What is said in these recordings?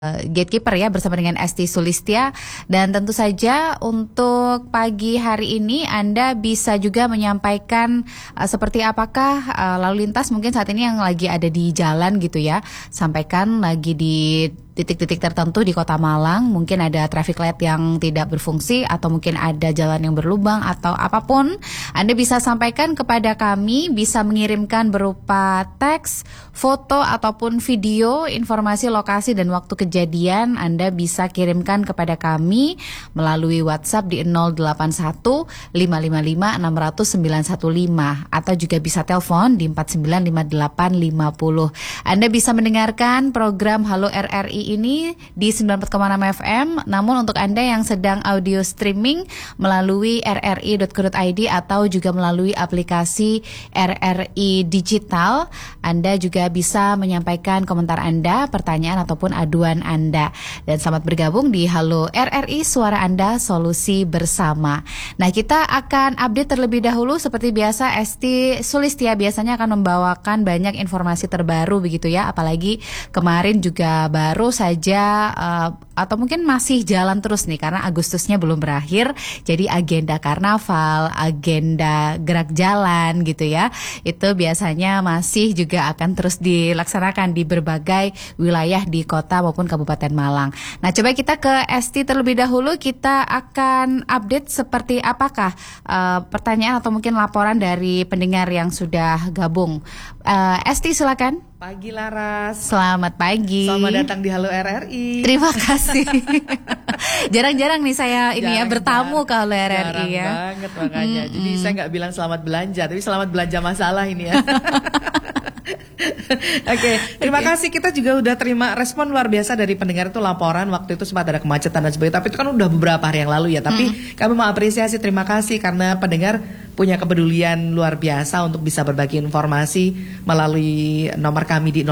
Gatekeeper ya bersama dengan Esti Sulistia. Dan tentu saja untuk pagi hari ini Anda bisa juga menyampaikan seperti apakah lalu lintas mungkin saat ini yang lagi ada di jalan gitu ya. Sampaikan lagi di titik-titik tertentu di Kota Malang, mungkin ada traffic light yang tidak berfungsi atau mungkin ada jalan yang berlubang atau apapun. Anda bisa sampaikan kepada kami, bisa mengirimkan berupa teks, foto ataupun video informasi lokasi dan waktu kejadian. Anda bisa kirimkan kepada kami melalui WhatsApp di 081 555 600 915 atau juga bisa telepon di 495850. Anda bisa mendengarkan program Halo RRI ini di 94,6 FM. Namun untuk Anda yang sedang audio streaming melalui rri.co.id atau juga melalui aplikasi RRI Digital, Anda juga bisa menyampaikan komentar Anda, pertanyaan ataupun aduan Anda. Dan selamat bergabung di Halo RRI, suara Anda, solusi bersama. Nah, kita akan update terlebih dahulu seperti biasa. Esti Sulistia biasanya akan membawakan banyak informasi terbaru begitu ya, apalagi kemarin juga baru saja atau mungkin masih jalan terus nih karena Agustusnya belum berakhir. Jadi agenda karnaval, agenda gerak jalan gitu ya, itu biasanya masih juga akan terus dilaksanakan di berbagai wilayah di kota maupun Kabupaten Malang. Nah, coba kita ke Esti terlebih dahulu. Kita akan update seperti apakah pertanyaan atau mungkin laporan dari pendengar yang sudah gabung. Esti, silakan. Pagi Laras. Selamat pagi. Selamat datang di Halo RRI. Terima kasih. Jarang-jarang nih saya ini ya bertamu ke Halo RRI ya. Jarang banget makanya. Jadi saya nggak bilang selamat belanja, tapi selamat belanja masalah ini ya. Oke, terima kasih. Kita juga udah terima respon luar biasa dari pendengar. Itu laporan waktu itu sempat ada kemacetan dan sebagainya. Tapi itu kan udah beberapa hari yang lalu ya. Tapi kami mau apresiasi, terima kasih karena pendengar punya kepedulian luar biasa untuk bisa berbagi informasi melalui nomor kami di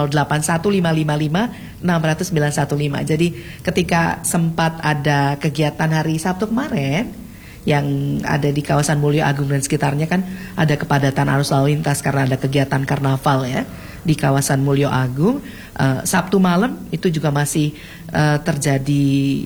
081555 600 915. Jadi ketika sempat ada kegiatan hari Sabtu kemarin yang ada di kawasan Mulyo Agung dan sekitarnya, kan ada kepadatan arus lalu lintas karena ada kegiatan karnaval ya di kawasan Mulyo Agung. Sabtu malam itu juga masih terjadi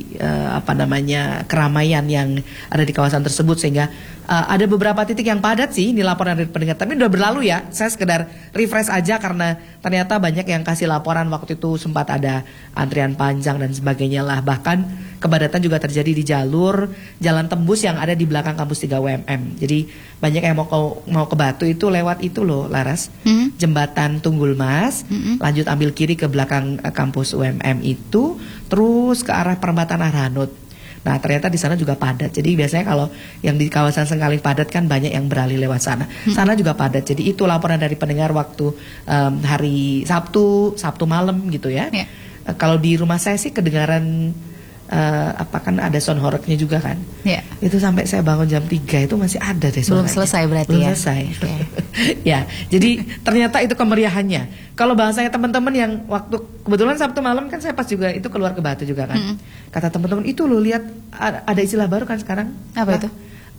keramaian yang ada di kawasan tersebut, sehingga ada beberapa titik yang padat sih. Ini laporan dari pendengar, tapi udah berlalu ya. Saya sekedar refresh aja karena ternyata banyak yang kasih laporan waktu itu sempat ada antrian panjang dan sebagainya lah. Bahkan kepadatan juga terjadi di jalur jalan tembus yang ada di belakang kampus 3 UMM. Jadi banyak yang mau ke Batu itu lewat itu loh, Laras. Jembatan Tunggul Mas, lanjut ambil kiri ke belakang kampus UMM itu, terus ke arah perempatan Arhanut. Nah, ternyata di sana juga padat. Jadi biasanya kalau yang di kawasan Sengkaling padat kan banyak yang beralih lewat sana. Sana juga padat. Jadi itu laporan dari pendengar waktu hari Sabtu malam gitu ya. Kalau di rumah saya sih kedengaran kan ada sound horror-nya juga kan. Itu sampai saya bangun jam 3 itu masih ada deh suaranya. Belum selesai berarti belum ya. Selesai. Ya, jadi ternyata itu kemeriahannya. Kalau bahasanya teman-teman yang waktu kebetulan Sabtu malam kan saya pas juga itu keluar ke Batu juga kan. Kata teman-teman itu lo lihat ada istilah baru kan sekarang. Apa itu?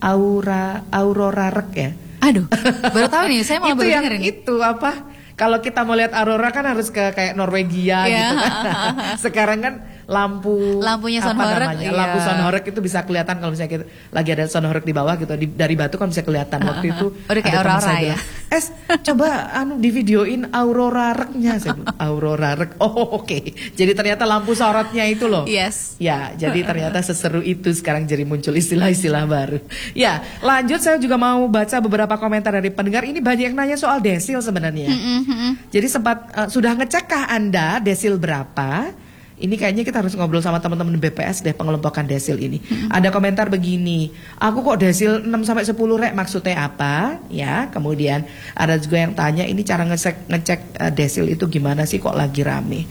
Aurora rek ya. Aduh, baru tahu nih, saya malah baru dengerin. Itu apa? Kalau kita mau lihat aurora kan harus ke kayak Norwegia gitu kan. Sekarang kan lampunya sound horeg, lampu sound horeg itu bisa kelihatan kalau misalnya kita lagi ada sound horeg di bawah gitu, dari Batu kan bisa kelihatan. Waktu itu udah kayak aurora ya. Coba di videoin aurora regnya. Saya bilang, aurora reg. Oh, oke. Jadi ternyata lampu sorotnya itu loh. Yes. Ya, jadi ternyata seseru itu sekarang jadi muncul istilah-istilah baru. Ya, lanjut saya juga mau baca beberapa komentar dari pendengar. Ini banyak yang nanya soal desil sebenarnya. Jadi sempat sudah ngecekkah Anda desil berapa? Ini kayaknya kita harus ngobrol sama teman-teman BPS deh, pengelompokan desil ini. Ada komentar begini, aku kok desil 6-10 rek, maksudnya apa? Ya, kemudian ada juga yang tanya, ini cara ngecek desil itu gimana sih kok lagi rame?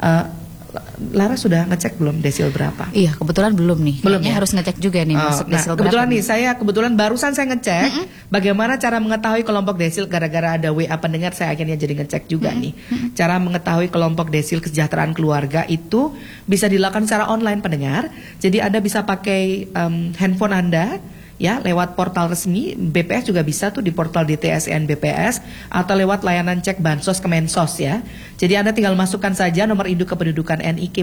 Lara sudah ngecek belum desil berapa? Iya, kebetulan belum nih. Belum ya? Harus ngecek juga nih masuk desil kebetulan berapa. Nih, saya barusan saya ngecek bagaimana cara mengetahui kelompok desil. Gara-gara ada WA pendengar, saya akhirnya jadi ngecek juga nih. Cara mengetahui kelompok desil kesejahteraan keluarga itu bisa dilakukan secara online pendengar. Jadi Anda bisa pakai handphone Anda ya lewat portal resmi BPS juga bisa tuh di portal DTSN BPS atau lewat layanan cek bansos Kemensos ya. Jadi Anda tinggal masukkan saja nomor induk kependudukan NIK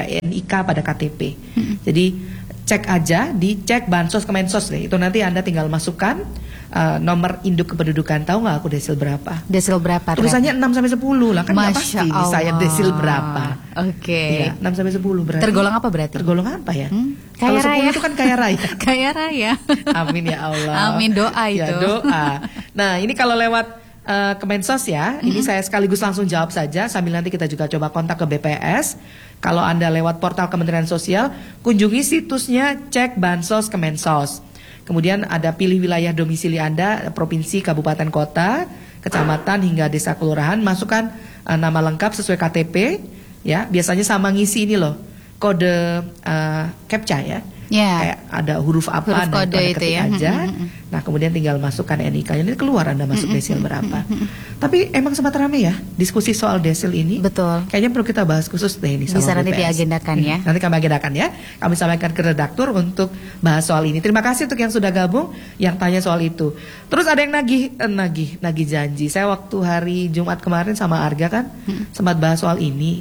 pada KTP. Jadi cek aja di cek bansos Kemensos deh. Itu nanti Anda tinggal masukkan nomor induk kependudukan. Tahu nggak aku desil berapa? Desil berapa? Tulisannya 6 sampai 10 lah kan nggak pasti saya desil berapa. Oke. Iya, 6 sampai 10 berarti. Tergolong apa berarti? Tergolong apa ya? Kaya Kalau 10 raya. itu kan kaya raya. Kaya raya. Amin ya Allah. Amin, doa itu. Ya, doa. Nah, ini kalau lewat Kemensos ya, ini saya sekaligus langsung jawab saja sambil nanti kita juga coba kontak ke BPS. Kalau Anda lewat portal Kementerian Sosial, kunjungi situsnya cek bansos Kemensos. Kemudian ada pilih wilayah domisili Anda, provinsi, kabupaten, kota, kecamatan hingga desa kelurahan, masukkan nama lengkap sesuai KTP ya. Biasanya sama ngisi ini loh, kode CAPTCHA ya. Kayak ada huruf apa, huruf kode Anda itu ketik ya. aja. Nah, kemudian tinggal masukkan NIK-nya, ini keluar Anda masuk desil berapa. Tapi emang sempat ramai ya diskusi soal desil ini. Betul. Kayaknya perlu kita bahas khusus deh ini sama Bisa nanti BPS. diagendakan ya. Nanti kami agendakan ya. Kami sampaikan ke redaktur untuk bahas soal ini. Terima kasih untuk yang sudah gabung, yang tanya soal itu. Terus ada yang nagih janji. Saya waktu hari Jumat kemarin sama Arga kan sempat bahas soal ini.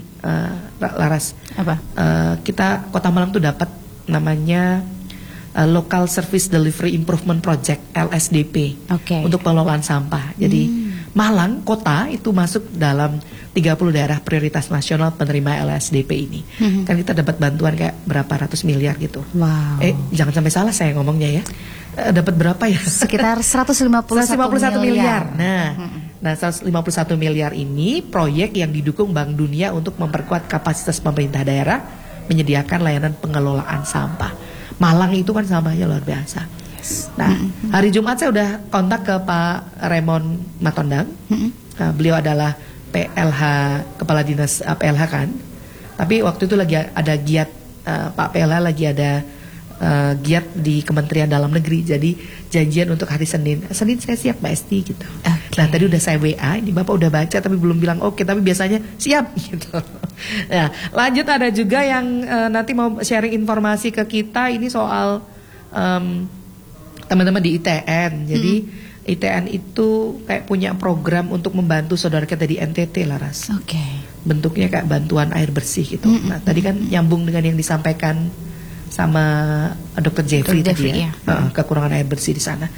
Laras. Apa? Kita Kota Malang tuh dapat namanya Local Service Delivery Improvement Project (LSDP) untuk pengelolaan sampah. Jadi Malang kota itu masuk dalam 30 daerah prioritas nasional penerima LSDP ini. Kan kita dapat bantuan kayak berapa ratus miliar gitu. Wow. Jangan sampai salah saya ngomongnya ya. Dapat berapa ya? Sekitar 151 miliar. Nah, 151 miliar ini proyek yang didukung Bank Dunia untuk memperkuat kapasitas pemerintah daerah menyediakan layanan pengelolaan sampah. Malang itu kan sampahnya luar biasa. Nah, hari Jumat saya udah kontak ke Pak Raymond Matondang. Beliau adalah PLH, Kepala Dinas PLH kan. Tapi waktu itu lagi ada giat, Pak PLH lagi ada giat di Kementerian Dalam Negeri. Jadi janjian untuk hari Senin saya siap Mbak Esti gitu. Nah, tadi udah saya WA, ini Bapak udah baca tapi belum bilang oke, tapi biasanya siap gitu. Nah, lanjut ada juga yang nanti mau sharing informasi ke kita ini soal teman-teman di ITN. Jadi ITN itu kayak punya program untuk membantu saudara kita di NTT, Laras. Bentuknya kayak bantuan air bersih gitu. Nah, tadi kan nyambung dengan yang disampaikan sama Dr. Jeffrey tadi ya. Kekurangan air bersih di sana.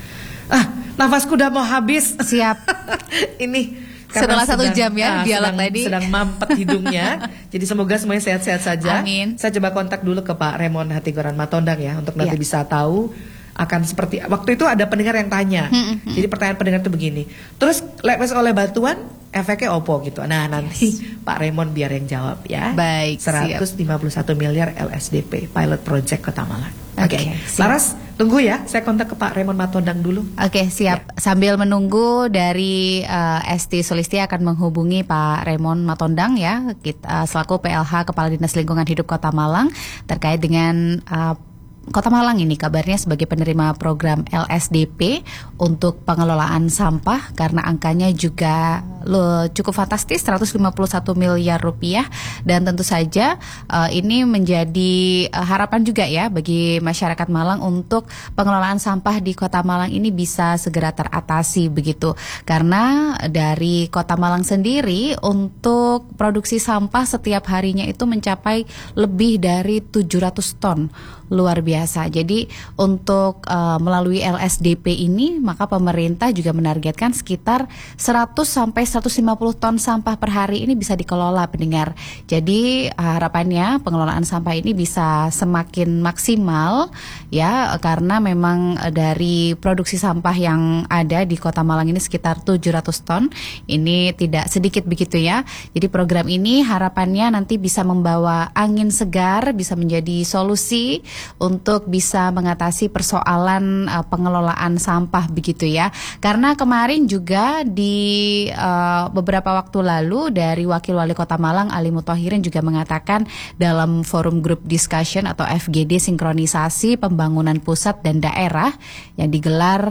Nafasku udah mau habis. Siap. Ini setelah 1 jam ya dialog tadi. Sedang mampet hidungnya. Jadi semoga semuanya sehat-sehat saja. Amin. Saya coba kontak dulu ke Pak Raymond Hatigoran Matondang ya, untuk nanti bisa tahu akan seperti. Waktu itu ada pendengar yang tanya. Jadi pertanyaan pendengar itu begini. Terus lepas oleh bantuan efeknya opo gitu. Nah, nanti Pak Raymond biar yang jawab ya. Baik, 151 miliar LSDP Pilot Project Kota Malang. Oke. Laras, tunggu ya. Saya kontak ke Pak Raymond Matondang dulu. Siap. Ya. Sambil menunggu dari Esti Sulisti akan menghubungi Pak Raymond Matondang ya, kita selaku PLH Kepala Dinas Lingkungan Hidup Kota Malang terkait dengan Kota Malang ini kabarnya sebagai penerima program LSDP untuk pengelolaan sampah karena angkanya juga cukup fantastis, 151 miliar rupiah, dan tentu saja ini menjadi harapan juga ya bagi masyarakat Malang untuk pengelolaan sampah di Kota Malang ini bisa segera teratasi begitu. Karena dari Kota Malang sendiri untuk produksi sampah setiap harinya itu mencapai lebih dari 700 ton. Luar biasa. Jadi untuk melalui LSDP ini maka pemerintah juga menargetkan sekitar 100 sampai 150 ton sampah per hari ini bisa dikelola pendengar. Jadi harapannya pengelolaan sampah ini bisa semakin maksimal ya, karena memang dari produksi sampah yang ada di Kota Malang ini sekitar 700 ton. Ini tidak sedikit begitu ya. Jadi program ini harapannya nanti bisa membawa angin segar, bisa menjadi solusi untuk bisa mengatasi persoalan pengelolaan sampah begitu ya. Karena kemarin juga di beberapa waktu lalu dari Wakil Wali Kota Malang Ali Muthahirin juga mengatakan dalam forum group discussion atau FGD sinkronisasi pembangunan pusat dan daerah yang digelar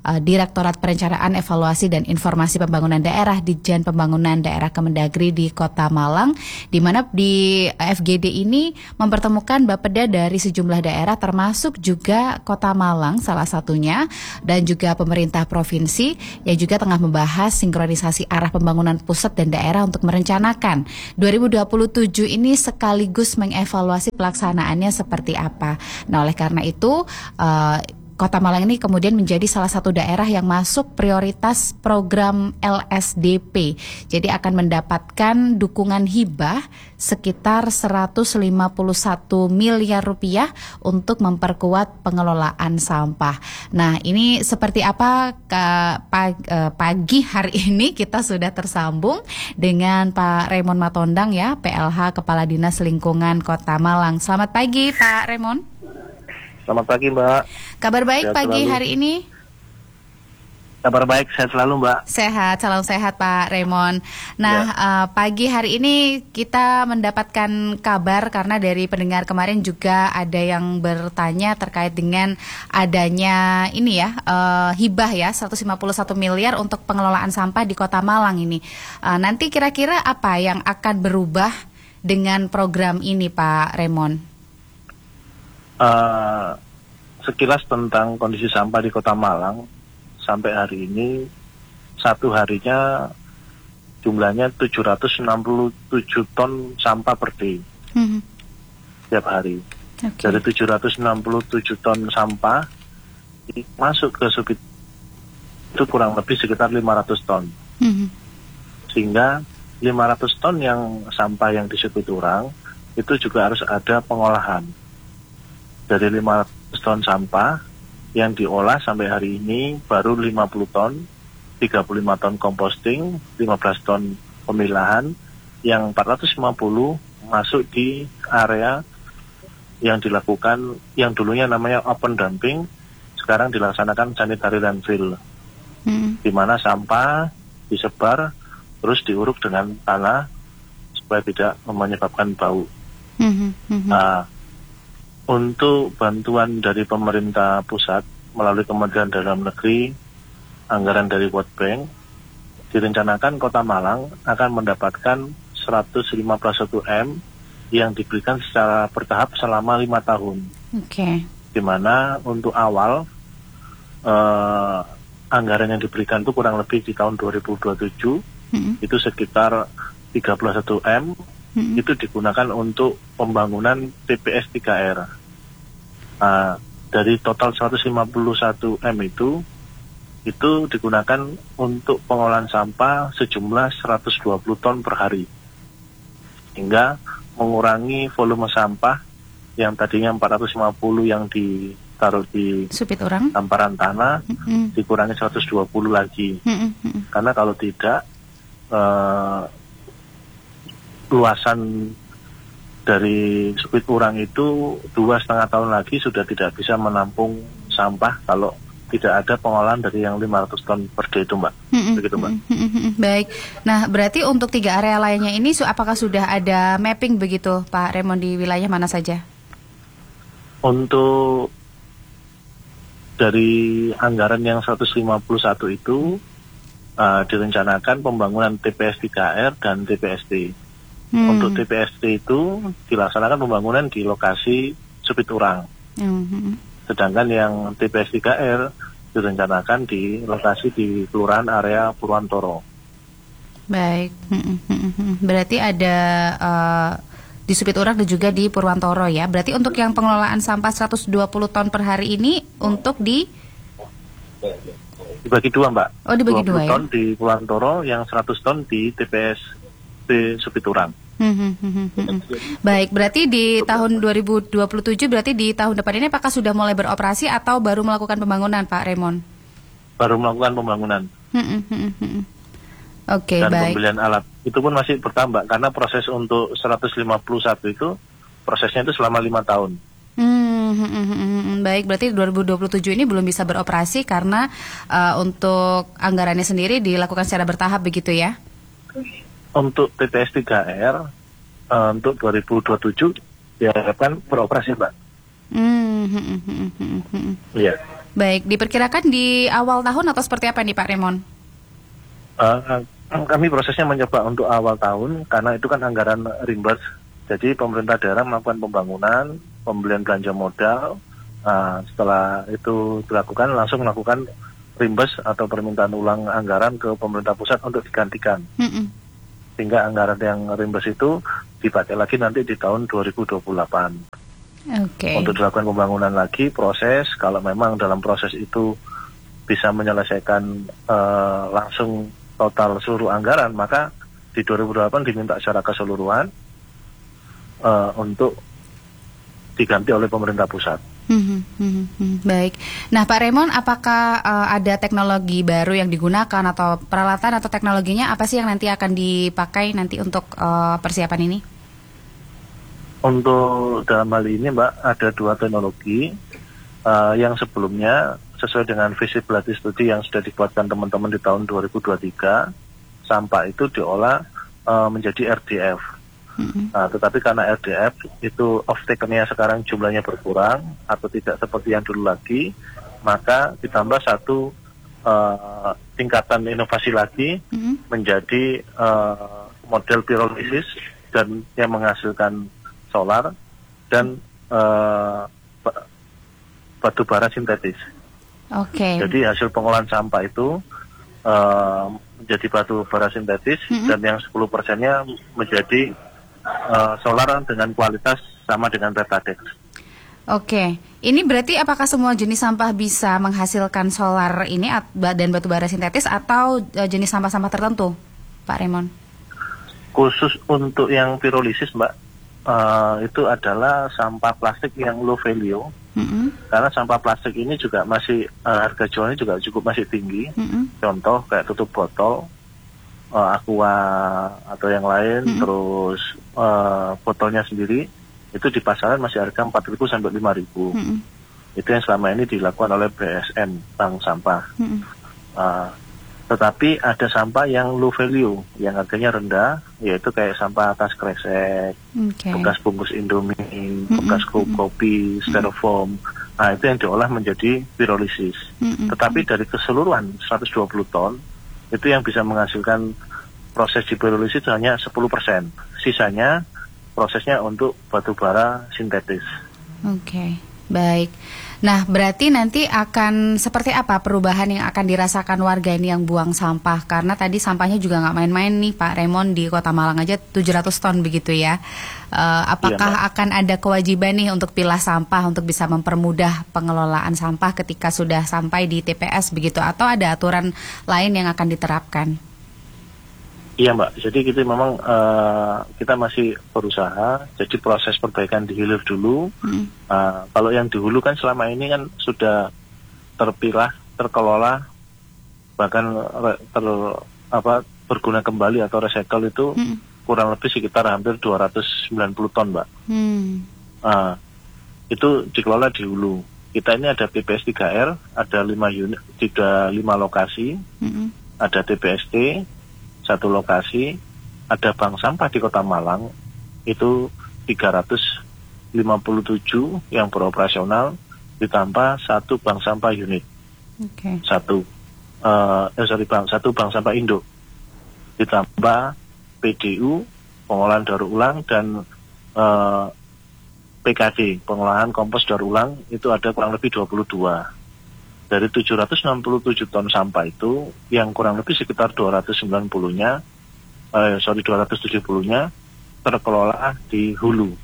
Direktorat Perencanaan, Evaluasi dan Informasi Pembangunan Daerah Ditjen Pembangunan Daerah Kemendagri di Kota Malang, di mana di FGD ini mempertemukan bapeda dari sejumlah daerah termasuk juga Kota Malang salah satunya, dan juga pemerintah provinsi yang juga tengah membahas sinkronisasi arah pembangunan pusat dan daerah untuk merencanakan 2027 ini sekaligus mengevaluasi pelaksanaannya seperti apa. Nah, oleh karena itu Kota Malang ini kemudian menjadi salah satu daerah yang masuk prioritas program LSDP. Jadi akan mendapatkan dukungan hibah sekitar 151 miliar rupiah untuk memperkuat pengelolaan sampah. Nah, ini seperti apa pagi hari ini kita sudah tersambung dengan Pak Raymond Matondang ya, PLH Kepala Dinas Lingkungan Kota Malang. Selamat pagi Pak Raymond. Selamat pagi Mbak. Kabar baik Sehat pagi selalu. hari ini? Kabar baik, sehat selalu Mbak. Sehat, salam sehat Pak Raymond. Nah, pagi hari ini kita mendapatkan kabar karena dari pendengar kemarin juga ada yang bertanya terkait dengan adanya ini ya, hibah ya 151 miliar untuk pengelolaan sampah di Kota Malang ini. Nanti kira-kira apa yang akan berubah dengan program ini Pak Raymond? Sekilas tentang kondisi sampah di Kota Malang sampai hari ini, satu harinya jumlahnya 767 ton sampah per day setiap hari. Okay. Dari 767 ton sampah masuk ke Subit itu kurang lebih sekitar 500 ton. Sehingga 500 ton yang sampah yang di Subit Urang itu juga harus ada pengolahan. Dari 500 ton sampah yang diolah sampai hari ini baru 50 ton, 35 ton composting, 15 ton pemilahan, yang 450 masuk di area yang dilakukan, yang dulunya namanya open dumping, sekarang dilaksanakan sanitary landfill, di mana sampah disebar terus diuruk dengan tanah supaya tidak menyebabkan bau. Nah, untuk bantuan dari pemerintah pusat melalui Kementerian Dalam Negeri, anggaran dari World Bank, direncanakan Kota Malang akan mendapatkan 151 M yang diberikan secara bertahap selama 5 tahun. Oke. Di mana untuk awal anggaran yang diberikan itu kurang lebih di tahun 2027 itu sekitar 31 M. Itu digunakan untuk pembangunan TPS 3R. Dari total 151 M itu digunakan untuk pengolahan sampah sejumlah 120 ton per hari. Hingga mengurangi volume sampah yang tadinya 450 yang ditaruh di Subit Urang, hamparan tanah, dikurangi 120 lagi. Karena kalau tidak, luasan dari Subit Urang itu 2,5 tahun lagi sudah tidak bisa menampung sampah kalau tidak ada pengolahan dari yang 500 ton per day itu Mbak. Begitu Mbak. Baik, nah berarti untuk 3 area lainnya ini apakah sudah ada mapping begitu Pak Raymond, di wilayah mana saja? Untuk dari anggaran yang 151 itu direncanakan pembangunan TPS 3R dan TPST. Untuk TPST itu dilaksanakan pembangunan di lokasi Subit Urang. Sedangkan yang TPS 3R direncanakan di lokasi di Kelurahan area Purwantoro. Baik, berarti ada di Subit Urang dan juga di Purwantoro ya. Berarti untuk yang pengelolaan sampah 120 ton per hari ini untuk dibagi dua Mbak. Oh, dibagi 20 dua ton ya? di Purwantoro, yang 100 ton di TPS di Subit Urang. Baik, berarti di tahun 2027, berarti di tahun depan ini apakah sudah mulai beroperasi atau baru melakukan pembangunan Pak Raymond? Baru melakukan pembangunan. Oke, dan baik. pembelian alat. Itu pun masih bertambah karena proses untuk 151 itu prosesnya itu selama 5 tahun. Baik, berarti 2027 ini belum bisa beroperasi karena untuk anggarannya sendiri dilakukan secara bertahap begitu ya? Untuk TPS 3R untuk 2027 diharapkan beroperasi Mbak. Iya. Baik, diperkirakan di awal tahun atau seperti apa nih Pak Raymond? Kami prosesnya mencoba untuk awal tahun karena itu kan anggaran reimburse. Jadi pemerintah daerah melakukan pembangunan, pembelian belanja modal. Setelah itu dilakukan, langsung melakukan reimburse atau permintaan ulang anggaran ke pemerintah pusat untuk digantikan. Sehingga anggaran yang reimburse itu dipakai lagi nanti di tahun 2028. Untuk dilakukan pembangunan lagi, proses, kalau memang dalam proses itu bisa menyelesaikan langsung total seluruh anggaran, maka di 2028 diminta secara keseluruhan untuk diganti oleh pemerintah pusat. Baik. Nah Pak Raymond, apakah ada teknologi baru yang digunakan atau peralatan atau teknologinya apa sih yang nanti akan dipakai nanti untuk persiapan ini? Untuk dalam hal ini Mbak, ada 2 teknologi yang sebelumnya sesuai dengan feasibility study yang sudah dibuatkan teman-teman di tahun 2023, sampah itu diolah menjadi RDF. Tetapi karena RDF itu off-takernya sekarang jumlahnya berkurang atau tidak seperti yang dulu lagi, maka ditambah satu tingkatan inovasi lagi menjadi model pirolisis dan yang menghasilkan solar dan batu bara sintetis. Jadi hasil pengolahan sampah itu menjadi batu bara sintetis dan yang 10%-nya menjadi solar dengan kualitas sama dengan Pertadex. Ini berarti apakah semua jenis sampah bisa menghasilkan solar ini dan batu bara sintetis atau jenis sampah-sampah tertentu, Pak Raymond? Khusus untuk yang pirolisis, Mbak, itu adalah sampah plastik yang low value. Karena sampah plastik ini juga masih harga jualnya juga cukup masih tinggi. Contoh kayak tutup botol Aqua atau yang lain, terus botolnya sendiri itu di pasaran masih harga 4.000 sampai 5.000. Itu yang selama ini dilakukan oleh BSN, Bank Sampah. Tetapi ada sampah yang low value, yang harganya rendah, yaitu kayak sampah tas kresek, bekas bungkus Indomie, bekas kopi, styrofoam. Itu yang diolah menjadi pirolisis. Tetapi dari keseluruhan 120 ton, itu yang bisa menghasilkan proses di pirolisis hanya 10%. Sisanya prosesnya untuk batu bara sintetis. Baik. Nah, berarti nanti akan seperti apa perubahan yang akan dirasakan warga ini yang buang sampah? Karena tadi sampahnya juga nggak main-main nih, Pak Raymond, di Kota Malang aja 700 ton begitu ya. Apakah akan ada kewajiban nih untuk pilah sampah untuk bisa mempermudah pengelolaan sampah ketika sudah sampai di TPS begitu? Atau ada aturan lain yang akan diterapkan? Iya Mbak, jadi kita memang kita masih berusaha, jadi proses perbaikan di hilir dulu. Kalau yang di hulu kan selama ini kan sudah terpilah, terkelola, bahkan berguna kembali atau recycle itu kurang lebih sekitar hampir 290 ton Mbak. Itu dikelola di hulu. Kita ini ada PPS 3R, ada 5 unit, 5 lokasi, ada TPST, 1 lokasi, ada bank sampah di Kota Malang, itu 357 yang beroperasional, ditambah 1 bank sampah unit. Satu bank sampah induk, ditambah PDU, pengolahan daur ulang, dan PKD, pengolahan kompos daur ulang, itu ada kurang lebih 22. Dari 767 ton sampah itu, yang kurang lebih sekitar 270-nya terkelola di hulu.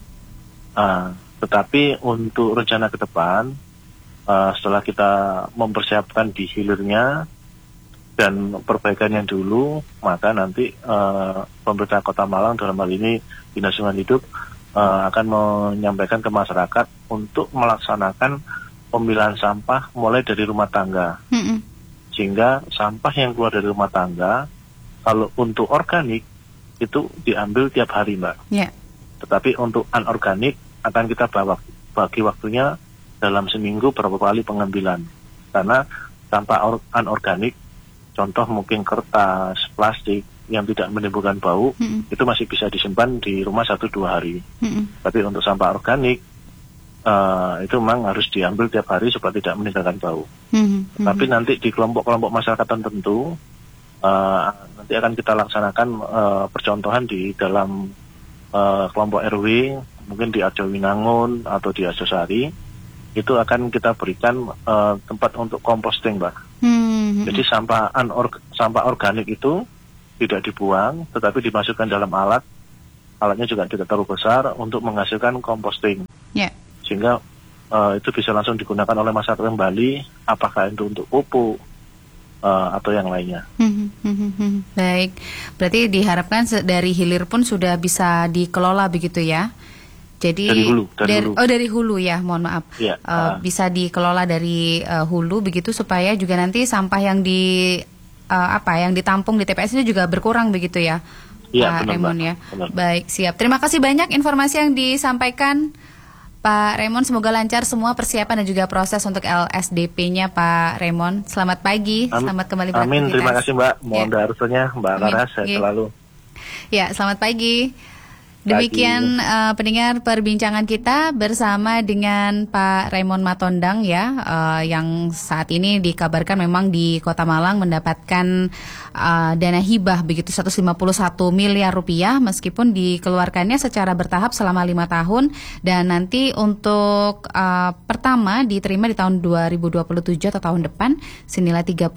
Tetapi untuk rencana ke depan, setelah kita mempersiapkan di hilirnya dan perbaikan yang dulu, maka nanti pemerintah Kota Malang dalam hal ini Dinas Lingkungan Hidup akan menyampaikan ke masyarakat untuk melaksanakan pemilahan sampah mulai dari rumah tangga. Sehingga sampah yang keluar dari rumah tangga, kalau untuk organik itu diambil tiap hari Mbak. Tetapi untuk anorganik akan kita bagi waktunya dalam seminggu berapa kali pengambilan. Karena sampah anorganik, contoh mungkin kertas, plastik yang tidak menimbulkan bau, itu masih bisa disimpan di rumah 1-2 hari. Tapi untuk sampah organik, itu memang harus diambil tiap hari supaya tidak meninggalkan bau. Tapi nanti di kelompok-kelompok masyarakat tertentu nanti akan kita laksanakan percontohan di dalam kelompok RW, mungkin di Arjo Winangun atau di Arjosari, itu akan kita berikan tempat untuk composting, Mbak. Jadi sampah organik itu tidak dibuang, tetapi dimasukkan dalam alat. Alatnya juga tidak terlalu besar untuk menghasilkan composting. Yeah. Sehingga itu bisa langsung digunakan oleh masyarakat kembali, apakah itu untuk pupuk atau yang lainnya. Baik, berarti diharapkan dari hilir pun sudah bisa dikelola begitu ya? Jadi dari hulu ya, mohon maaf. Ya, bisa dikelola dari hulu begitu supaya juga nanti sampah yang yang ditampung di TPS ini juga berkurang begitu ya, Pak Raymond ya. Benar. Baik, siap. Terima kasih banyak informasi yang disampaikan Pak Raymond, semoga lancar semua persiapan dan juga proses untuk LSDP-nya Pak Raymond. Selamat pagi, selamat kembali beraktivitas. Amin, terima kasih Mbak. Mohon doanya Mbak Laras, saya selalu. Ya, selamat pagi. Demikian pendengar perbincangan kita bersama dengan Pak Raymond Matondang ya, yang saat ini dikabarkan memang di Kota Malang mendapatkan dana hibah begitu 151 miliar rupiah meskipun dikeluarkannya secara bertahap selama 5 tahun dan nanti untuk pertama diterima di tahun 2027 atau tahun depan senilai 31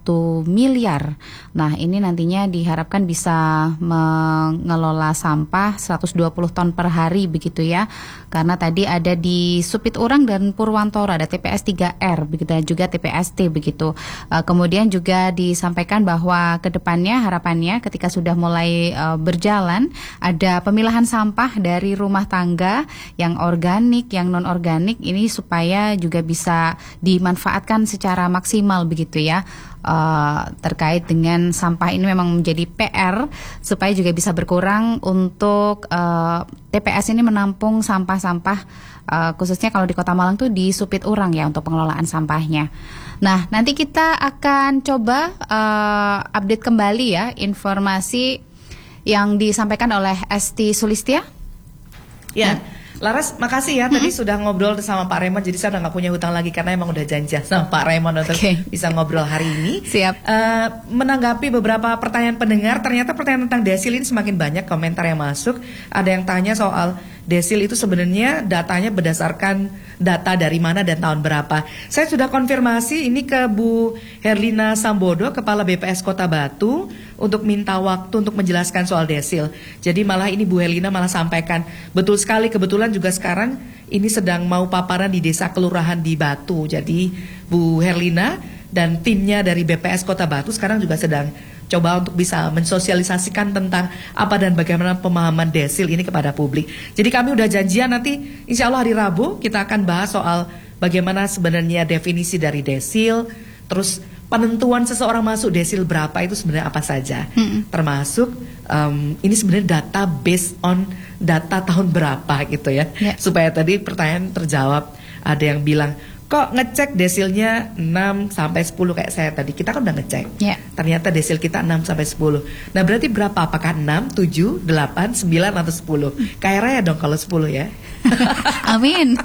miliar. Nah, ini nantinya diharapkan bisa mengelola sampah 120 ton per hari begitu ya. Karena tadi ada di Supit Urang dan Purwantoro ada TPS 3R begitu dan juga TPST begitu. Kemudian juga disampaikan bahwa kedepannya harapannya ketika sudah mulai berjalan ada pemilahan sampah dari rumah tangga yang organik, yang non organik ini supaya juga bisa dimanfaatkan secara maksimal begitu ya. Terkait dengan sampah ini memang menjadi PR supaya juga bisa berkurang untuk TPS ini menampung sampah-sampah khususnya kalau di Kota Malang tuh di Supit Urang ya untuk pengelolaan sampahnya. Nah, nanti kita akan coba update kembali ya informasi yang disampaikan oleh Esti Sulistia. Ya. Laras, makasih ya tadi sudah ngobrol sama Pak Raymond. Jadi saya udah gak punya hutang lagi karena emang udah janji sama Pak Raymond untuk bisa ngobrol hari ini. Siap. Menanggapi beberapa pertanyaan pendengar, ternyata pertanyaan tentang desil ini semakin banyak komentar yang masuk. Ada yang tanya soal desil itu sebenarnya datanya berdasarkan data dari mana dan tahun berapa. Saya sudah konfirmasi ini ke Bu Herlina Sambodo, Kepala BPS Kota Batu, untuk minta waktu untuk menjelaskan soal desil. Jadi malah ini Bu Herlina malah sampaikan, betul sekali, kebetulan juga sekarang ini sedang mau paparan di desa kelurahan di Batu. Jadi Bu Herlina dan timnya dari BPS Kota Batu sekarang juga sedang coba untuk bisa mensosialisasikan tentang apa dan bagaimana pemahaman desil ini kepada publik. Jadi kami udah janjian nanti insya Allah hari Rabu kita akan bahas soal bagaimana sebenarnya definisi dari desil, terus penentuan seseorang masuk desil berapa itu sebenarnya apa saja. Termasuk ini sebenarnya data based on data tahun berapa gitu ya. Supaya tadi pertanyaan terjawab. Ada yang bilang, kok ngecek desilnya 6 sampai 10 kayak saya tadi. Kita kan udah ngecek. Ternyata desil kita 6 sampai 10. Nah, berarti berapa? Apakah 6, 7, 8, 9 atau 10? Kayak raya dong kalau 10 ya. Amin.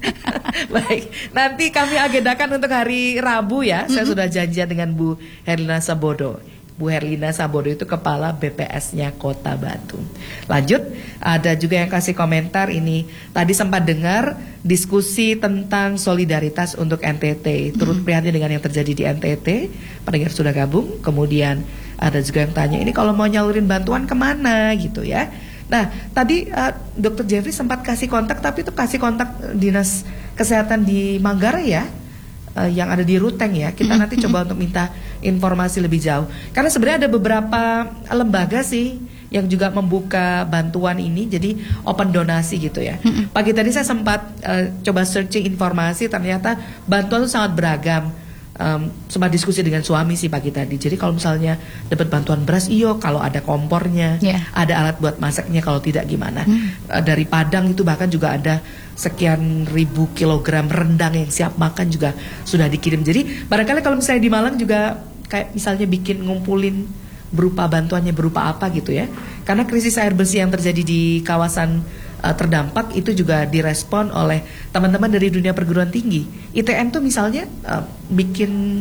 Baik, nanti kami agendakan untuk hari Rabu ya. Saya sudah janjian dengan Bu Herlina Sambodo. Bu Herlina Sambodo itu kepala BPS-nya Kota Batu. Lanjut, ada juga yang kasih komentar ini. Tadi sempat dengar diskusi tentang solidaritas untuk NTT. Turut prihatin dengan yang terjadi di NTT. Pendengar sudah gabung. Kemudian ada juga yang tanya, ini kalau mau nyalurin bantuan kemana gitu ya. Nah, tadi Dr. Jeffrey sempat kasih kontak, tapi itu kasih kontak Dinas Kesehatan di Manggarai ya. Yang ada di Ruteng ya. Kita nanti coba untuk minta informasi lebih jauh. Karena sebenarnya ada beberapa lembaga sih yang juga membuka bantuan ini, jadi open donasi gitu ya. Pagi tadi saya sempat coba searching informasi, ternyata bantuan itu sangat beragam. Sempat diskusi dengan suami sih pagi tadi. Jadi kalau misalnya dapat bantuan beras, iyo kalau ada kompornya, ada alat buat masaknya, kalau tidak gimana. Dari Padang itu bahkan juga ada sekian ribu kilogram rendang yang siap makan juga sudah dikirim. Jadi barangkali kalau misalnya di Malang juga kayak misalnya bikin ngumpulin berupa bantuannya berupa apa gitu ya. Karena krisis air bersih yang terjadi di kawasan terdampak itu juga direspon oleh teman-teman dari dunia perguruan tinggi. ITN tuh misalnya bikin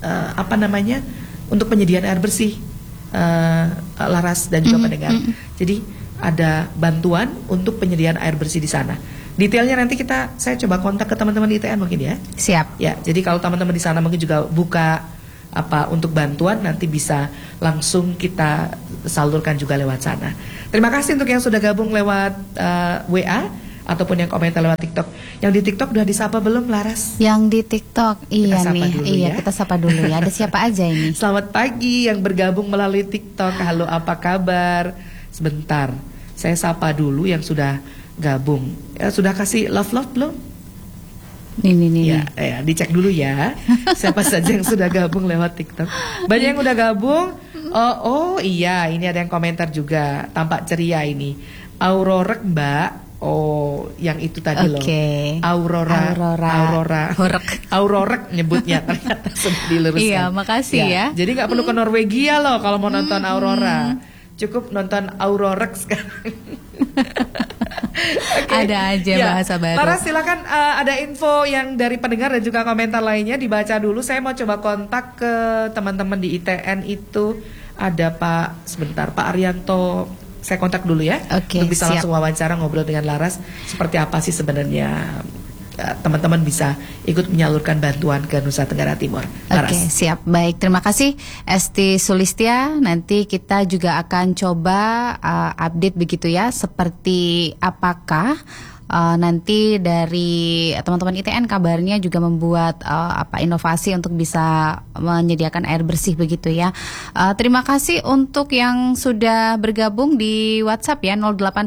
untuk penyediaan air bersih, Laras dan juga pendengar. Jadi ada bantuan untuk penyediaan air bersih di sana. Detailnya nanti saya coba kontak ke teman-teman ITN mungkin ya. Siap. Ya, jadi kalau teman-teman di sana mungkin juga buka untuk bantuan, nanti bisa langsung kita salurkan juga lewat sana. Terima kasih untuk yang sudah gabung lewat WA ataupun yang komentar lewat TikTok. Yang di TikTok udah disapa belum, Laras? Yang di TikTok, iya nih. Iya, kita sapa dulu ya. Ada siapa aja ini? Selamat pagi yang bergabung melalui TikTok. Halo, apa kabar? Sebentar, saya sapa dulu yang sudah gabung. Sudah kasih love belum? Nih. Ya, dicek dulu ya. Siapa saja yang sudah gabung lewat TikTok. Banyak yang udah gabung. Oh iya, ini ada yang komentar juga. Tampak ceria ini. Aurorek, Mbak. Oh, yang itu tadi loh. Aurora. Aurorek nyebutnya, ternyata sudah diluruskan. Iya, makasih ya. Jadi nggak perlu ke Norwegia loh kalau mau nonton Aurora. Cukup nonton Aurorek sekarang. Okay. Ada aja bahasa baru. Laras, silakan ada info yang dari pendengar dan juga komentar lainnya dibaca dulu. Saya mau coba kontak ke teman-teman di ITN itu. Ada Pak Arianto. Saya kontak dulu ya. Oke, untuk bisa siap. langsung wawancara ngobrol dengan Laras. Seperti apa sih sebenarnya teman-teman bisa ikut menyalurkan bantuan ke Nusa Tenggara Timur. Oke, siap. Baik, terima kasih Esti Sulistia. Nanti kita juga akan coba update begitu ya, seperti apakah nanti dari teman-teman ITN kabarnya juga membuat inovasi untuk bisa menyediakan air bersih begitu ya. Terima kasih untuk yang sudah bergabung di WhatsApp ya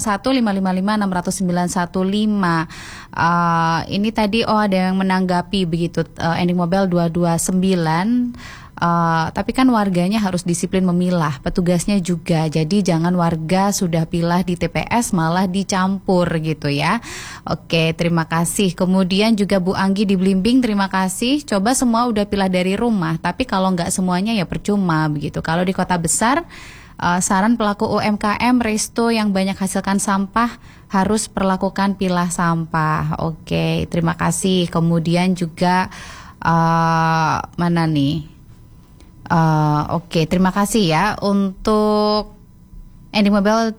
081555600915. Ini tadi ada yang menanggapi begitu, ending mobile 229. Tapi kan warganya harus disiplin memilah, petugasnya juga. Jadi jangan warga sudah pilah di TPS malah dicampur gitu ya. Oke, terima kasih. Kemudian juga Bu Anggi di Blimbing, terima kasih. Coba semua udah pilah dari rumah, tapi kalau nggak semuanya ya percuma begitu. Kalau di kota besar, saran pelaku UMKM resto yang banyak hasilkan sampah harus perlakukan pilah sampah. Oke, terima kasih. Kemudian juga mana nih? Oke, terima kasih ya untuk ending mobile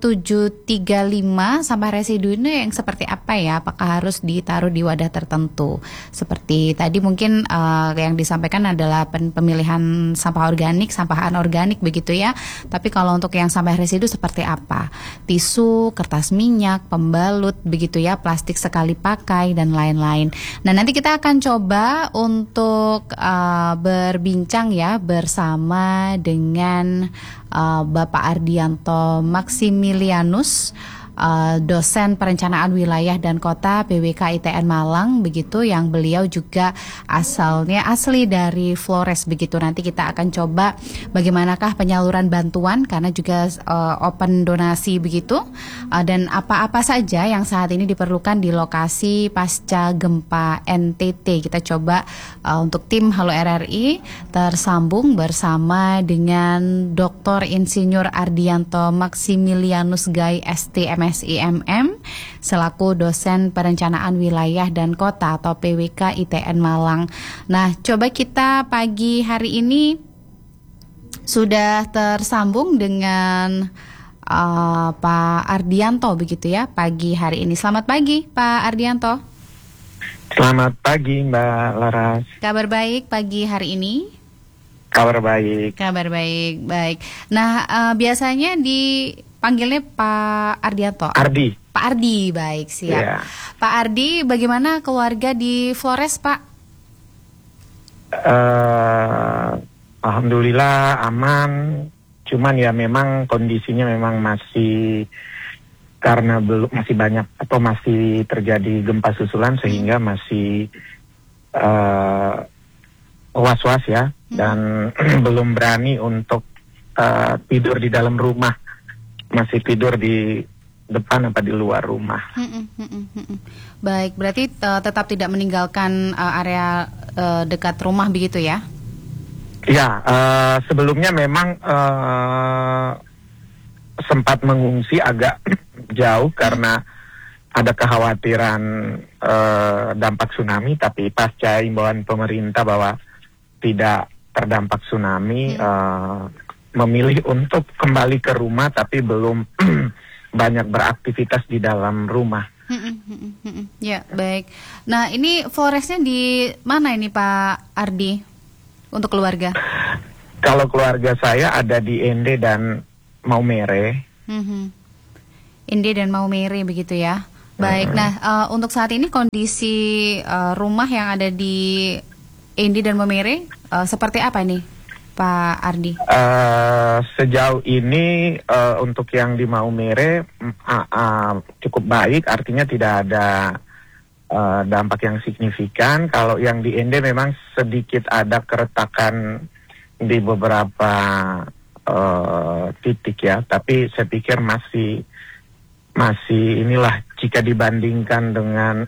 735. Sampah residu ini yang seperti apa ya? Apakah harus ditaruh di wadah tertentu? Seperti tadi mungkin yang disampaikan adalah pemilihan sampah organik, sampah anorganik begitu ya. Tapi kalau untuk yang sampah residu seperti apa? Tisu, kertas minyak, pembalut begitu ya, plastik sekali pakai dan lain-lain. Nah, nanti kita akan coba untuk berbincang ya bersama dengan Bapak Ardianto Maximilianus, dosen perencanaan wilayah dan kota PWK ITN Malang begitu, yang beliau juga asli dari Flores begitu. Nanti kita akan coba bagaimanakah penyaluran bantuan karena juga open donasi begitu, dan apa-apa saja yang saat ini diperlukan di lokasi pasca gempa NTT. Kita coba untuk tim Halo RRI tersambung bersama dengan Dr. Insinyur Ardianto Maximilianus Gai STMSIMM selaku dosen perencanaan wilayah dan kota atau PWK ITN Malang. Nah, coba kita pagi hari ini sudah tersambung dengan Pak Ardianto begitu ya pagi hari ini. Selamat pagi Pak Ardianto. Selamat pagi Mbak Laras. Kabar baik pagi hari ini? Kabar baik. Kabar baik, baik. Nah, biasanya dipanggilnya Pak Ardianto. Ardi. Pak Ardi, baik, siap. Yeah. Pak Ardi, bagaimana keluarga di Flores, Pak? Alhamdulillah aman. Cuman ya memang kondisinya memang masih, karena masih banyak atau masih terjadi gempa susulan sehingga masih was-was ya, dan belum berani untuk tidur di dalam rumah, masih tidur di depan apa di luar rumah. Baik, berarti tetap tidak meninggalkan area dekat rumah begitu ya? Ya, sebelumnya memang sempat mengungsi agak jauh karena ada kekhawatiran dampak tsunami, tapi pasca imbauan pemerintah bahwa tidak terdampak tsunami, memilih untuk kembali ke rumah tapi belum banyak beraktivitas di dalam rumah. Ya, baik. Nah, ini forestnya di mana ini Pak Ardi untuk keluarga? Kalau keluarga saya ada di Ende dan Maumere. Ende dan Maumere begitu ya. Baik. Nah, untuk saat ini kondisi rumah yang ada di Ende dan Maumere seperti apa nih, Pak Ardi? Sejauh ini untuk yang di Maumere cukup baik, artinya tidak ada dampak yang signifikan. Kalau yang di Ende memang sedikit ada keretakan di beberapa titik ya, tapi saya pikir masih inilah jika dibandingkan dengan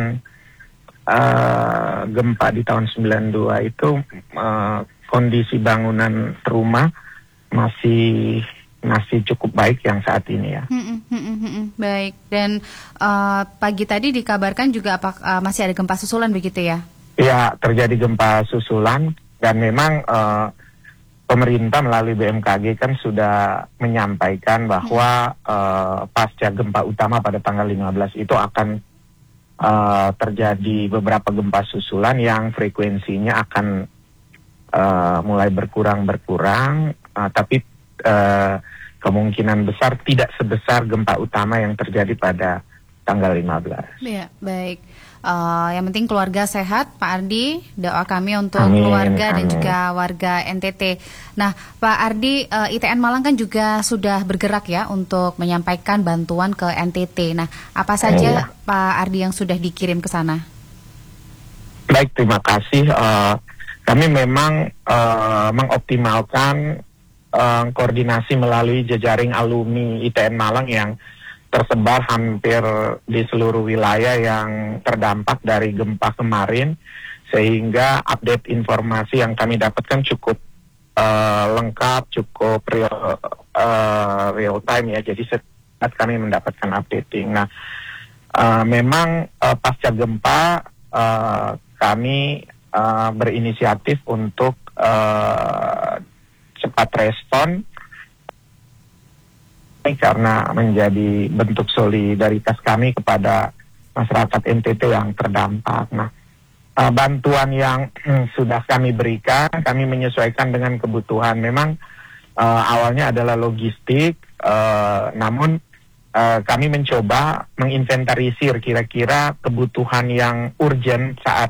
gempa di tahun 92 itu kondisi bangunan rumah masih cukup baik yang saat ini ya. Baik, dan pagi tadi dikabarkan juga masih ada gempa susulan begitu ya? Ya, terjadi gempa susulan dan memang pemerintah melalui BMKG kan sudah menyampaikan bahwa pasca gempa utama pada tanggal 15 itu akan terjadi beberapa gempa susulan yang frekuensinya akan mulai berkurang, tapi kemungkinan besar tidak sebesar gempa utama yang terjadi pada tanggal 15. Ya, baik. Yang penting keluarga sehat, Pak Ardi. Doa kami untuk amin, keluarga dan amin. juga warga NTT. Nah, Pak Ardi, ITN Malang kan juga sudah bergerak ya untuk menyampaikan bantuan ke NTT. Nah, apa saja Pak Ardi yang sudah dikirim ke sana? Baik, terima kasih. Kami memang mengoptimalkan koordinasi melalui jejaring alumni ITN Malang yang tersebar hampir di seluruh wilayah yang terdampak dari gempa kemarin, sehingga update informasi yang kami dapatkan cukup lengkap, cukup real time ya. Jadi setiap kami mendapatkan updating. Nah, memang pasca gempa kami berinisiatif untuk cepat respon karena menjadi bentuk solidaritas kami kepada masyarakat NTT yang terdampak. Nah, bantuan yang sudah kami berikan, kami menyesuaikan dengan kebutuhan. Memang awalnya adalah logistik, namun kami mencoba menginventarisir kira-kira kebutuhan yang urgent saat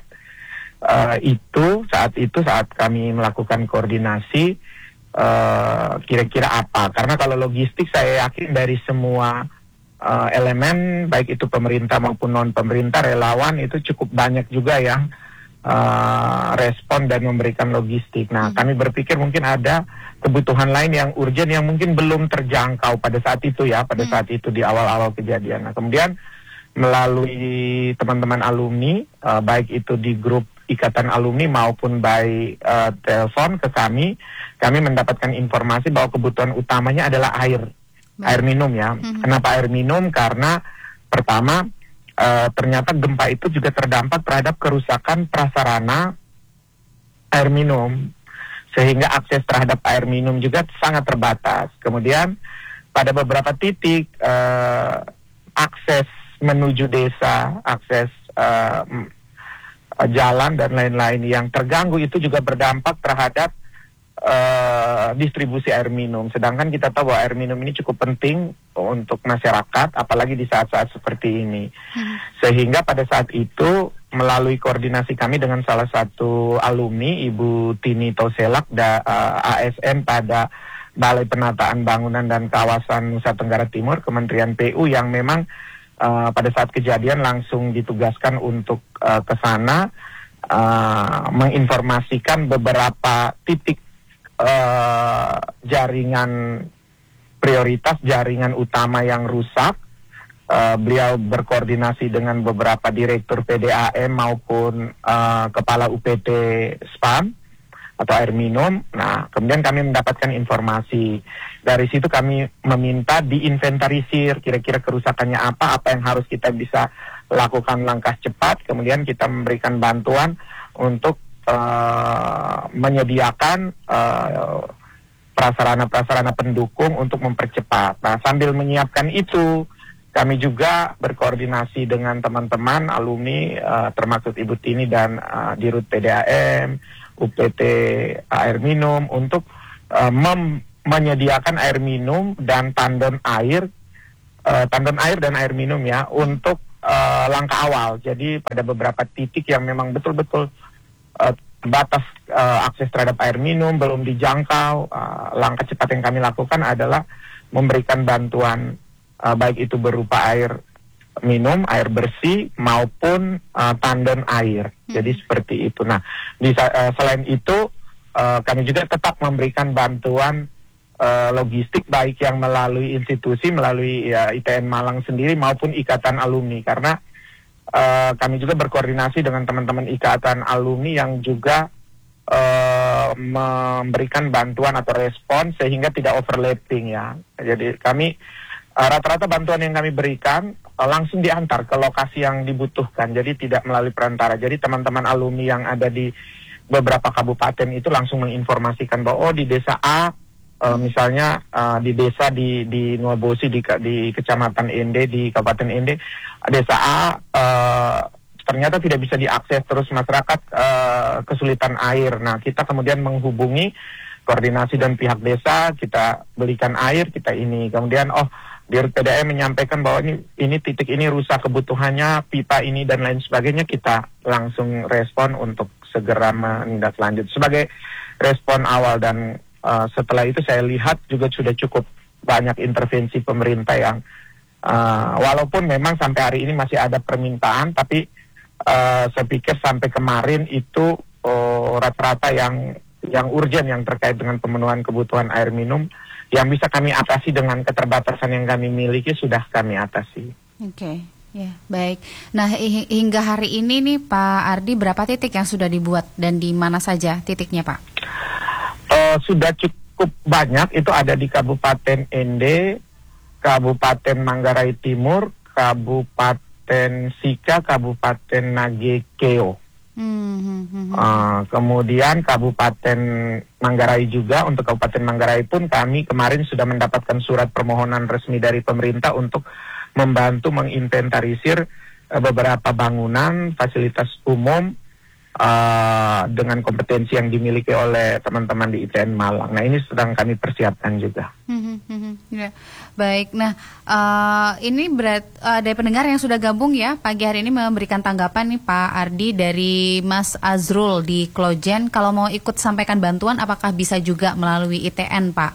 kami melakukan koordinasi. Kira-kira apa? Karena kalau logistik saya yakin dari semua elemen, baik itu pemerintah maupun non pemerintah, relawan itu cukup banyak juga yang respon dan memberikan logistik. Nah, kami berpikir mungkin ada kebutuhan lain yang urgent yang mungkin belum terjangkau pada saat itu ya, pada saat itu di awal-awal kejadian. Nah, kemudian melalui teman-teman alumni, baik itu di grup Ikatan Alumni maupun by telepon ke kami mendapatkan informasi bahwa kebutuhan utamanya adalah air minum ya. Kenapa air minum? Karena pertama ternyata gempa itu juga terdampak terhadap kerusakan prasarana air minum, sehingga akses terhadap air minum juga sangat terbatas. Kemudian pada beberapa titik akses menuju desa, akses jalan dan lain-lain yang terganggu itu juga berdampak terhadap distribusi air minum. Sedangkan kita tahu bahwa air minum ini cukup penting untuk masyarakat, apalagi di saat-saat seperti ini. Sehingga pada saat itu melalui koordinasi kami dengan salah satu alumni, Ibu Tini Toselak, ASN pada Balai Penataan Bangunan dan Kawasan Nusa Tenggara Timur, Kementerian PU, yang memang pada saat kejadian langsung ditugaskan untuk ke sana menginformasikan beberapa titik jaringan prioritas, jaringan utama yang rusak. Beliau berkoordinasi dengan beberapa direktur PDAM maupun kepala UPT SPAM atau air minum. Nah, kemudian kami mendapatkan informasi. Dari situ kami meminta diinventarisir kira-kira kerusakannya apa yang harus kita bisa lakukan langkah cepat. Kemudian kita memberikan bantuan untuk menyediakan prasarana-prasarana pendukung untuk mempercepat. Nah, sambil menyiapkan itu, kami juga berkoordinasi dengan teman-teman alumni, termasuk Ibu Tini dan Dirut PDAM, UPT air minum untuk menyediakan air minum dan tandon air dan air minum ya untuk langkah awal. Jadi pada beberapa titik yang memang betul-betul batas akses terhadap air minum belum dijangkau, langkah cepat yang kami lakukan adalah memberikan bantuan baik itu berupa air minum, air bersih maupun tandon air. Jadi seperti itu. Nah, selain itu kami juga tetap memberikan bantuan logistik baik yang melalui institusi, melalui ITN Malang sendiri maupun Ikatan Alumni, karena kami juga berkoordinasi dengan teman-teman Ikatan Alumni yang juga memberikan bantuan atau respon sehingga tidak overlapping ya. Jadi kami rata-rata bantuan yang kami berikan langsung diantar ke lokasi yang dibutuhkan, jadi tidak melalui perantara. Jadi teman-teman alumni yang ada di beberapa kabupaten itu langsung menginformasikan bahwa di desa A, misalnya di desa di Nuabosi di Kecamatan Ende, di Kabupaten Ende, desa A ternyata tidak bisa diakses, terus masyarakat kesulitan air. Nah, kita kemudian menghubungi koordinasi dan pihak desa, kita belikan air, kita ini. Kemudian Dirut PDAM menyampaikan bahwa ini titik ini rusak kebutuhannya, pipa ini dan lain sebagainya, kita langsung respon untuk segera menindaklanjut sebagai respon awal. Dan setelah itu saya lihat juga sudah cukup banyak intervensi pemerintah yang walaupun memang sampai hari ini masih ada permintaan, tapi saya pikir sampai kemarin itu rata-rata yang urgent yang terkait dengan pemenuhan kebutuhan air minum yang bisa kami atasi dengan keterbatasan yang kami miliki sudah kami atasi. Oke, ya baik. Nah, hingga hari ini nih Pak Ardi, berapa titik yang sudah dibuat dan di mana saja titiknya Pak? Sudah cukup banyak, itu ada di Kabupaten Ende, Kabupaten Manggarai Timur, Kabupaten Sika, Kabupaten Nagekeo. Kemudian Kabupaten Manggarai juga. Untuk Kabupaten Manggarai pun kami kemarin sudah mendapatkan surat permohonan resmi dari pemerintah untuk membantu menginventarisir beberapa bangunan fasilitas umum dengan kompetensi yang dimiliki oleh teman-teman di ITN Malang. Nah, ini sedang kami persiapkan juga. Ya, baik. Nah, ini ada pendengar yang sudah gabung ya pagi hari ini memberikan tanggapan nih Pak Ardi, dari Mas Azrul di Klojen. Kalau mau ikut sampaikan bantuan, apakah bisa juga melalui ITN Pak?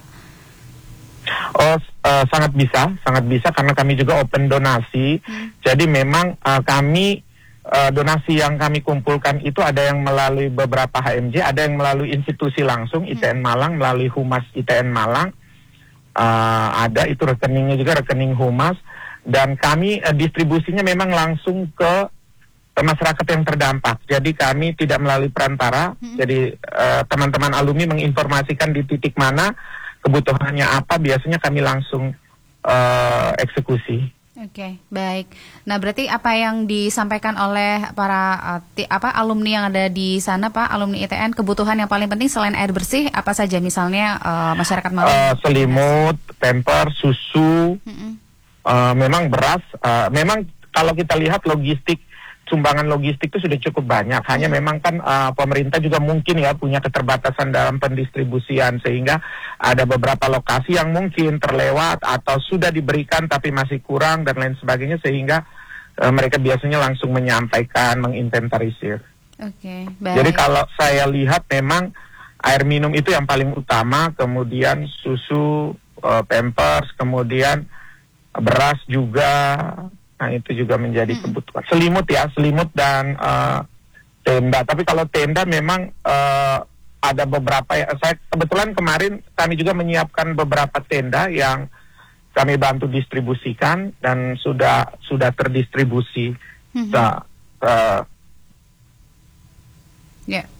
Sangat bisa karena kami juga open donasi. Jadi memang kami donasi yang kami kumpulkan itu ada yang melalui beberapa HMJ, ada yang melalui institusi langsung ITN Malang, melalui Humas ITN Malang, ada itu rekeningnya juga rekening Humas, dan kami distribusinya memang langsung ke masyarakat yang terdampak. Jadi kami tidak melalui perantara. Jadi teman-teman alumni menginformasikan di titik mana kebutuhannya apa, biasanya kami langsung eksekusi. Oke, baik. Nah, berarti apa yang disampaikan oleh para alumni yang ada di sana, Pak, alumni ITN, kebutuhan yang paling penting selain air bersih apa saja? Misalnya masyarakat Malang. Selimut, pamper, susu, memang beras. Memang kalau kita lihat logistik, sumbangan logistik itu sudah cukup banyak. Hanya memang kan pemerintah juga mungkin ya punya keterbatasan dalam pendistribusian, sehingga ada beberapa lokasi yang mungkin terlewat atau sudah diberikan tapi masih kurang dan lain sebagainya, sehingga mereka biasanya langsung menyampaikan, menginventarisir. Oke, baik. Jadi kalau saya lihat memang air minum itu yang paling utama, kemudian susu, pampers, kemudian beras juga. Nah, itu juga menjadi kebutuhan. Selimut dan tenda. Tapi kalau tenda memang ada beberapa saya kebetulan kemarin kami juga menyiapkan beberapa tenda yang kami bantu distribusikan dan sudah terdistribusi.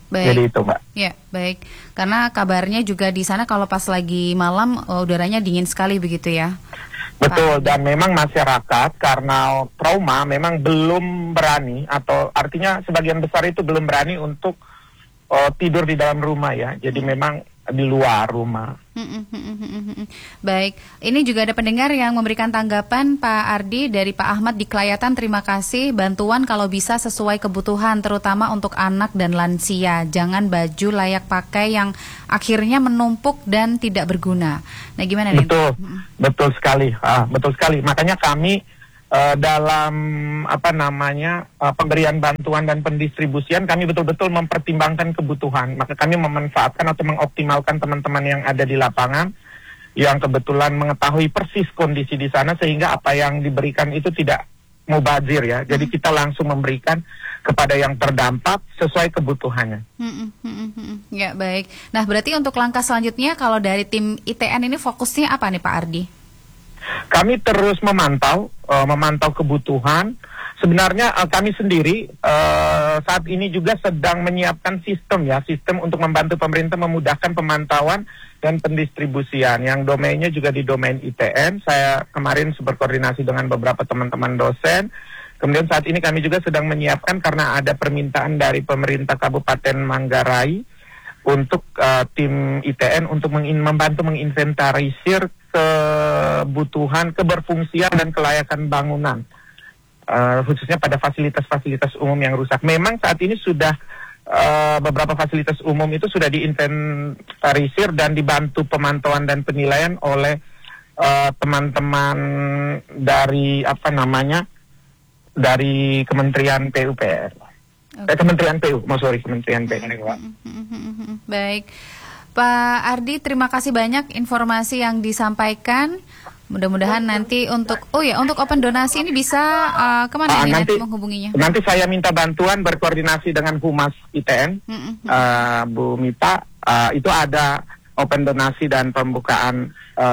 Baik. Jadi itu, Mbak. Ya, baik. Karena kabarnya juga di sana kalau pas lagi malam udaranya dingin sekali begitu ya. Betul, dan memang masyarakat karena trauma memang belum berani, atau artinya sebagian besar itu belum berani untuk tidur di dalam rumah ya. Jadi memang di luar rumah. Baik, ini juga ada pendengar yang memberikan tanggapan, Pak Ardi, dari Pak Ahmad di Kelayatan. Terima kasih, bantuan kalau bisa sesuai kebutuhan, terutama untuk anak dan lansia. Jangan baju layak pakai yang akhirnya menumpuk dan tidak berguna. Nah, gimana nih? Betul sekali, betul sekali. Makanya kami dalam pemberian bantuan dan pendistribusian, kami betul-betul mempertimbangkan kebutuhan. Maka kami memanfaatkan atau mengoptimalkan teman-teman yang ada di lapangan yang kebetulan mengetahui persis kondisi di sana, sehingga apa yang diberikan itu tidak mubazir ya. Jadi kita langsung memberikan kepada yang terdampak sesuai kebutuhannya. Ya, baik. Nah, berarti untuk langkah selanjutnya kalau dari tim ITN ini fokusnya apa nih Pak Ardi? Kami terus memantau kebutuhan. Sebenarnya kami sendiri saat ini juga sedang menyiapkan sistem untuk membantu pemerintah memudahkan pemantauan dan pendistribusian. Yang domainnya juga di domain ITN. Saya kemarin berkoordinasi dengan beberapa teman-teman dosen. Kemudian saat ini kami juga sedang menyiapkan, karena ada permintaan dari pemerintah Kabupaten Manggarai untuk tim ITN untuk membantu menginventarisir kebutuhan, keberfungsian dan kelayakan bangunan, khususnya pada fasilitas-fasilitas umum yang rusak. Memang saat ini sudah beberapa fasilitas umum itu sudah diinventarisir dan dibantu pemantauan dan penilaian oleh teman-teman dari dari Kementerian PUPR. Kementerian PU. Baik. Pak Ardi, terima kasih banyak informasi yang disampaikan. Mudah-mudahan nanti untuk open donasi ini bisa kemana ini nanti menghubunginya? Nanti saya minta bantuan berkoordinasi dengan Humas ITN, Bu Mita. Itu ada open donasi dan pembukaan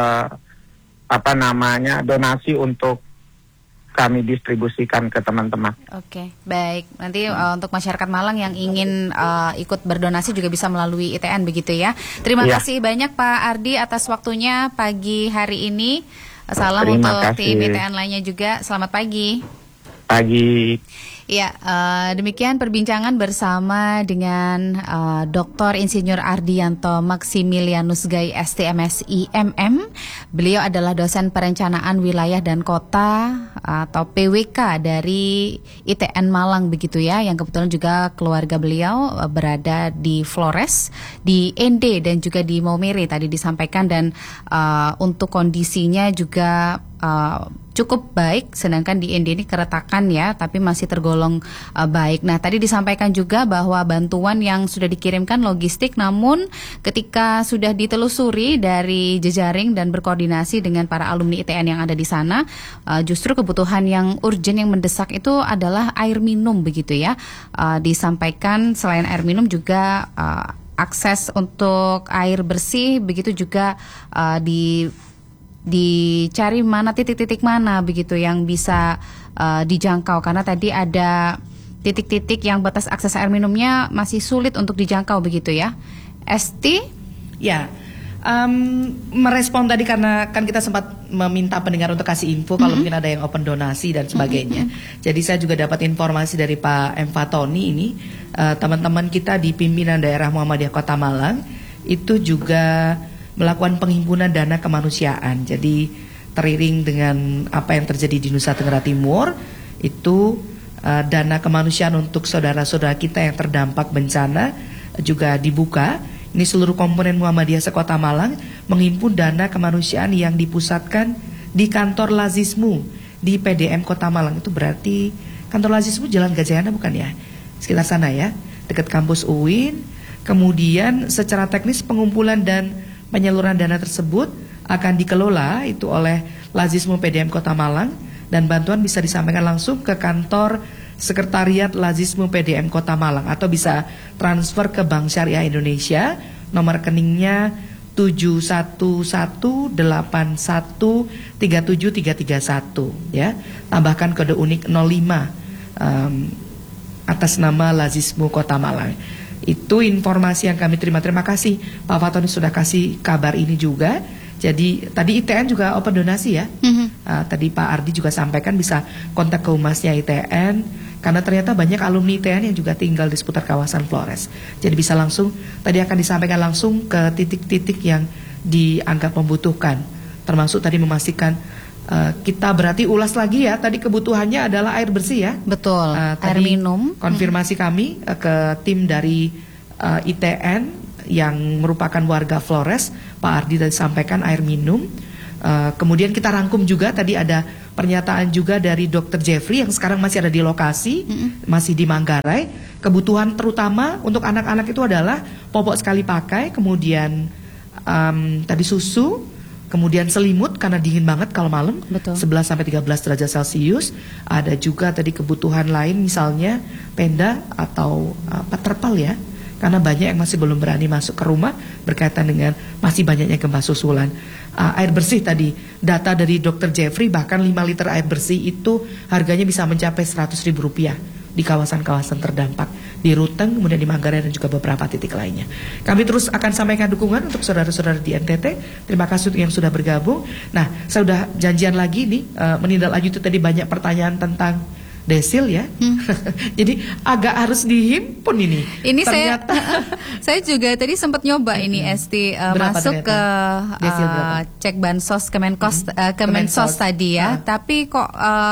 donasi untuk kami distribusikan ke teman-teman. Oke, baik. Nanti untuk masyarakat Malang yang ingin ikut berdonasi juga bisa melalui ITN begitu ya. Terima kasih banyak Pak Ardi atas waktunya pagi hari ini. Salam untuk tim ITN lainnya juga. Selamat pagi. Ya, demikian perbincangan bersama dengan Dr. Insinyur Ardianto Maximilianus Gai STMSI MM. Beliau adalah dosen perencanaan wilayah dan kota atau PWK dari ITN Malang begitu ya, yang kebetulan juga keluarga beliau berada di Flores, di Ende dan juga di Maumere tadi disampaikan, dan untuk kondisinya juga cukup baik, sedangkan di Ende ini keretakan ya, tapi masih tergolong baik. Nah, tadi disampaikan juga bahwa bantuan yang sudah dikirimkan logistik, namun ketika sudah ditelusuri dari jejaring dan berkoordinasi dengan para alumni ITN yang ada di sana, justru kebutuhan yang urgent, yang mendesak itu adalah air minum begitu ya. Disampaikan selain air minum juga akses untuk air bersih begitu juga dicari mana titik-titik mana begitu yang bisa dijangkau, karena tadi ada titik-titik yang batas akses air minumnya masih sulit untuk dijangkau begitu ya. Esti? Ya, merespon tadi karena kan kita sempat meminta pendengar untuk kasih info kalau mungkin ada yang open donasi dan sebagainya. Jadi saya juga dapat informasi dari Pak M. Fatoni ini, teman-teman kita di pimpinan daerah Muhammadiyah Kota Malang itu juga melakukan penghimpunan dana kemanusiaan. Jadi teriring dengan apa yang terjadi di Nusa Tenggara Timur, itu dana kemanusiaan untuk saudara-saudara kita yang terdampak bencana juga dibuka. Ini seluruh komponen Muhammadiyah sekota Malang menghimpun dana kemanusiaan yang dipusatkan di kantor Lazismu di PDM Kota Malang. Itu berarti kantor Lazismu Jalan Gajah Yana bukan ya? Sekitar sana ya, dekat kampus UIN. Kemudian secara teknis pengumpulan dan penyaluran dana tersebut akan dikelola itu oleh Lazismu PDM Kota Malang, dan bantuan bisa disampaikan langsung ke kantor Sekretariat Lazismu PDM Kota Malang atau bisa transfer ke Bank Syariah Indonesia, nomor rekeningnya 71818137331 ya. Tambahkan kode unik 05 atas nama Lazismu Kota Malang. Itu informasi yang kami terima. Terima kasih Pak Fatoni sudah kasih kabar ini juga. Jadi tadi ITN juga open donasi ya. Tadi Pak Ardi juga sampaikan bisa kontak ke humasnya ITN, karena ternyata banyak alumni ITN yang juga tinggal di seputar kawasan Flores. Jadi bisa langsung, tadi akan disampaikan langsung ke titik-titik yang dianggap membutuhkan. Termasuk tadi memastikan kita berarti ulas lagi ya. Tadi kebutuhannya adalah air bersih ya. Betul. Air minum. Konfirmasi kami ke tim dari ITN yang merupakan warga Flores. Pak Ardi tadi sampaikan air minum. Kemudian kita rangkum juga tadi ada pernyataan juga dari Dr. Jeffrey yang sekarang masih ada di lokasi, masih di Manggarai. Kebutuhan terutama untuk anak-anak itu adalah popok sekali pakai, kemudian tadi susu, kemudian selimut karena dingin banget kalau malam. Betul. 11 sampai 13 derajat Celcius. Ada juga tadi kebutuhan lain misalnya penda atau terpal ya. Karena banyak yang masih belum berani masuk ke rumah berkaitan dengan masih banyaknya gempa susulan. Air bersih tadi, data dari Dr. Jeffrey bahkan 5 liter air bersih itu harganya bisa mencapai Rp100.000 di kawasan-kawasan terdampak di Ruteng, kemudian di Manggarai dan juga beberapa titik lainnya. Kami terus akan sampaikan dukungan untuk saudara-saudara di NTT. Terima kasih yang sudah bergabung. Nah, saya sudah janjian lagi nih menindaklanjuti tadi banyak pertanyaan tentang desil ya. Jadi agak harus dihimpun ini. Ini ternyata saya juga tadi sempat nyoba ini Esti masuk ke cek bansos Kemensos tadi ya. Tapi kok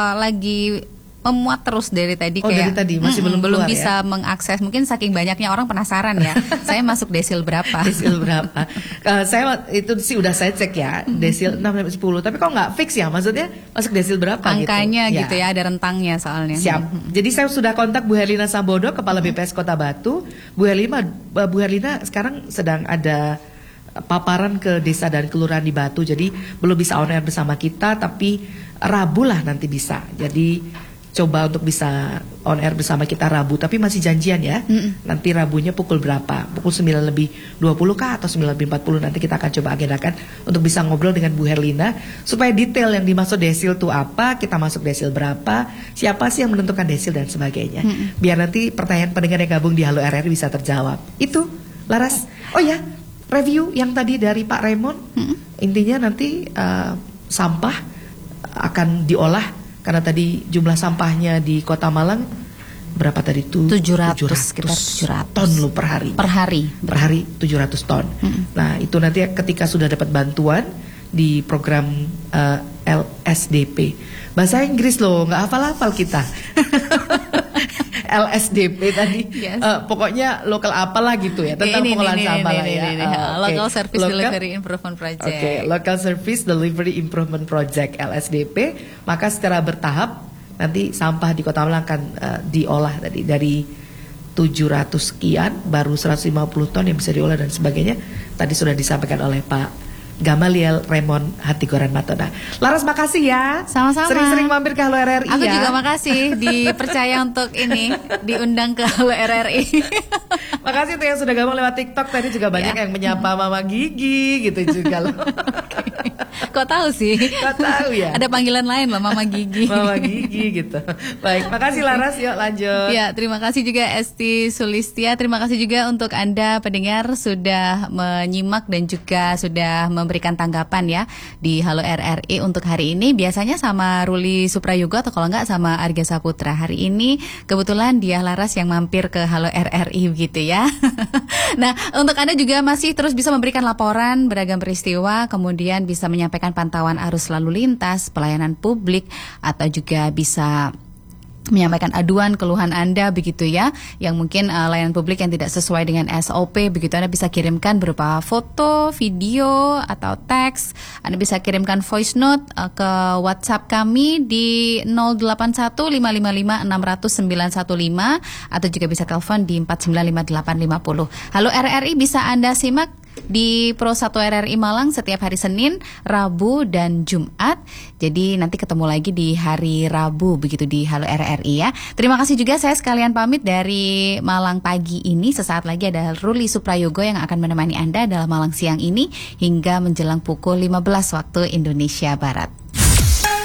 lagi memuat terus dari tadi dari kayak tadi masih belum bisa ya? Mengakses. Mungkin saking banyaknya orang penasaran ya. Saya masuk desil berapa? Desil berapa? Saya itu sih udah saya cek ya, desil 6 sampai 10. Tapi kok nggak fix ya? Maksudnya masuk desil berapa? Angkanya gitu ya, ada rentangnya soalnya. Siap. Jadi saya sudah kontak Bu Herlina Sambodo, Kepala BPS Kota Batu. Bu Herlina sekarang sedang ada paparan ke desa dan kelurahan di Batu. Jadi belum bisa on air bersama kita, tapi Rabu lah nanti bisa. Jadi coba untuk bisa on air bersama kita Rabu, tapi masih janjian ya. Nanti Rabunya pukul berapa? Pukul 9:20 kah atau 9:40 nanti kita akan coba agendakan untuk bisa ngobrol dengan Bu Herlina supaya detail yang dimaksud desil itu apa, kita masuk desil berapa, siapa sih yang menentukan desil dan sebagainya. Biar nanti pertanyaan pendengar yang gabung di Halo RRI bisa terjawab. Itu Laras. Oh ya, review yang tadi dari Pak Raymond. Intinya nanti sampah akan diolah. Karena tadi jumlah sampahnya di Kota Malang berapa tadi tuh? 700 sekitar 700 ton loh per hari. Per hari 700 ton. Nah, itu nanti ketika sudah dapat bantuan di program LSDP. Bahasa Inggris loh, nggak hafal-hafal kita. LSDP tadi, pokoknya lokal apalah gitu ya, tentang pengolahan sampah lah ya. Local Service Delivery Improvement Project. Local Service Delivery Improvement Project LSDP. Maka secara bertahap nanti sampah di Kota Malang akan diolah tadi dari 700 sekian, baru 150 ton yang bisa diolah dan sebagainya. Tadi sudah disampaikan oleh Pak Gamaliel Raymond Hatigoran Matoda. Laras makasih ya. Sama-sama. Sering-sering mampir ke Halo RRI Aku ya. juga makasih dipercaya untuk ini diundang ke Halo RRI. Makasih tuh yang sudah gabung lewat TikTok. Tadi juga banyak yang menyapa Mama Gigi gitu juga loh. Kok tahu sih? Kok tahu ya? Ada panggilan lain loh, Mama Gigi. Mama Gigi gitu. Baik, makasih Laras. Yuk lanjut. Ya, terima kasih juga Esti Sulistia. Terima kasih juga untuk Anda pendengar sudah menyimak dan juga sudah memberikan tanggapan ya di Halo RRI untuk hari ini. Biasanya sama Ruli Suprayogo atau kalau enggak sama Arga Saputra. Hari ini kebetulan dia Laras yang mampir ke Halo RRI gitu ya. Nah, untuk Anda juga masih terus bisa memberikan laporan beragam peristiwa, kemudian bisa menyampaikan pantauan arus lalu lintas, pelayanan publik, atau juga bisa menyampaikan aduan keluhan Anda begitu ya, yang mungkin layanan publik yang tidak sesuai dengan SOP begitu, Anda bisa kirimkan berupa foto, video atau teks. Anda bisa kirimkan voice note ke WhatsApp kami di 081555600915 atau juga bisa telepon di 495850. Halo RRI bisa Anda simak di Pro 1 RRI Malang setiap hari Senin, Rabu, dan Jumat. Jadi nanti ketemu lagi di hari Rabu begitu di Halo RRI ya. Terima kasih juga, saya sekalian pamit dari Malang pagi ini. Sesaat lagi ada Ruli Suprayogo yang akan menemani Anda dalam Malang siang ini hingga menjelang pukul 15 waktu Indonesia Barat.